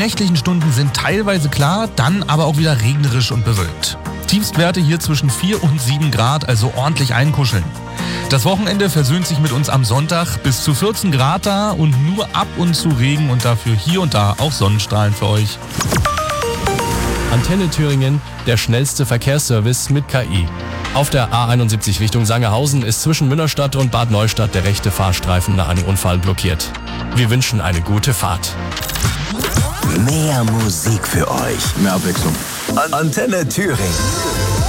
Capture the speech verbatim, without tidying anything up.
nächtlichen Stunden sind teilweise klar, dann aber auch wieder regnerisch und bewölkt. Tiefstwerte hier zwischen vier und sieben Grad, also ordentlich einkuscheln. Das Wochenende versöhnt sich mit uns am Sonntag, bis zu vierzehn Grad da und nur ab und zu Regen und dafür hier und da auch Sonnenstrahlen für euch. Antenne Thüringen, der schnellste Verkehrsservice mit K I. Auf der A einundsiebzig Richtung Sangerhausen ist zwischen Münnerstadt und Bad Neustadt der rechte Fahrstreifen nach einem Unfall blockiert. Wir wünschen eine gute Fahrt. Mehr Musik für euch. Mehr Abwechslung. Antenne Thüringen.